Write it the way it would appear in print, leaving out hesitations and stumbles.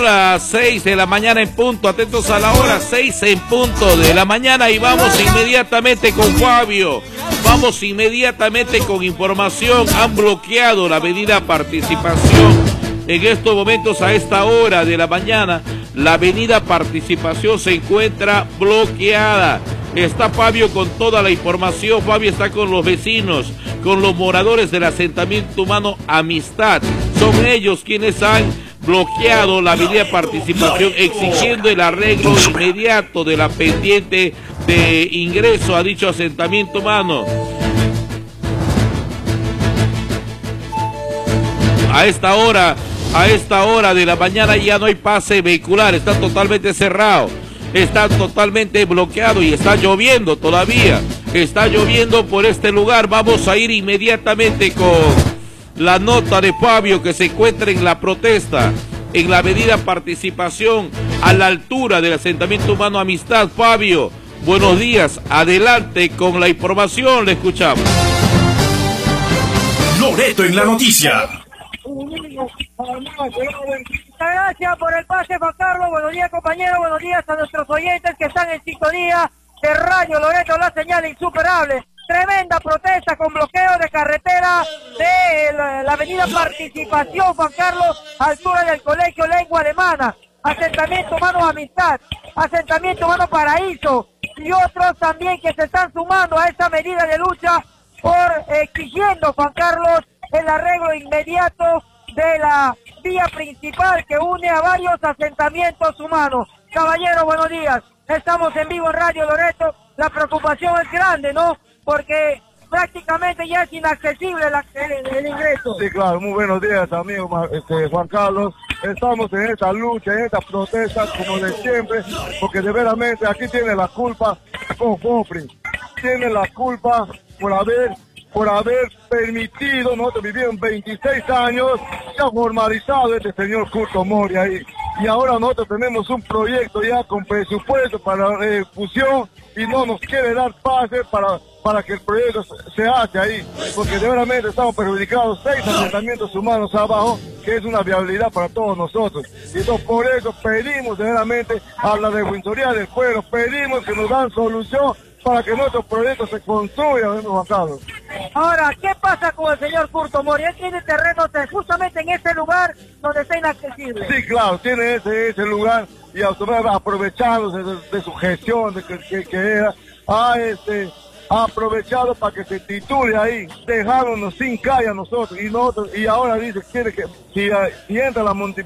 Son las 6 de la mañana en punto, atentos a la hora, 6 en punto de la mañana, y vamos inmediatamente con Fabio. Vamos inmediatamente con información. Han bloqueado la avenida Participación. En estos momentos, a esta hora de la mañana, la avenida Participación se encuentra bloqueada. Está Fabio con toda la información. Fabio está con los vecinos, con los moradores del asentamiento humano Amistad. Son ellos quienes han bloqueado la avenida Participación, exigiendo el arreglo inmediato de la pendiente de ingreso a dicho asentamiento humano. A esta hora de la mañana ya no hay pase vehicular, está totalmente cerrado, está totalmente bloqueado y está lloviendo todavía. Está lloviendo por este lugar. Vamos a ir inmediatamente con la nota de Fabio, que se encuentra en la protesta, en la avenida Participación, a la altura del asentamiento humano Amistad. Fabio, buenos días, adelante con la información, le escuchamos. Loreto en la noticia. Gracias por el pase, Juan Carlos. Buenos días, compañeros. Buenos días a nuestros oyentes que están en sintonía de Radio Loreto, la señal insuperable. Tremenda protesta con bloqueo de carretera de la avenida Participación, Juan Carlos, altura del Colegio Lengua Alemana, asentamiento humano Amistad, asentamiento humano Paraíso, y otros también que se están sumando a esta medida de lucha por exigiendo, Juan Carlos, el arreglo inmediato de la vía principal que une a varios asentamientos humanos. Caballero, buenos días. Estamos en vivo en Radio Loreto. La preocupación es grande, ¿no? Porque prácticamente ya es inaccesible el ingreso. Sí, claro. Muy buenos días, amigo Juan Carlos. Estamos en esta lucha, en esta protesta, como de siempre, porque de veramente aquí tiene la culpa Confopri. Tiene la culpa por haber permitido, nosotros vivimos 26 años, ya formalizado este señor Curto Mori ahí. Y ahora nosotros tenemos un proyecto ya con presupuesto para fusión y no nos quiere dar pase para que el proyecto se haga ahí, porque de verdad estamos perjudicados 6 asentamientos humanos abajo, que es una viabilidad para todos nosotros. Y entonces por eso pedimos de verdad a la Defensoría del Pueblo, pedimos que nos dan solución para que nuestros proyectos se construyan, Juan Carlos. Ahora, ¿qué pasa con el señor Curto Mori? Él tiene terrenos justamente en este lugar donde está inaccesible. Sí, claro, tiene ese lugar y aprovechándose de su gestión, de que era, ha aprovechado para que se titule ahí, dejándonos sin calle a nosotros, y ahora dice, quiere que si entra la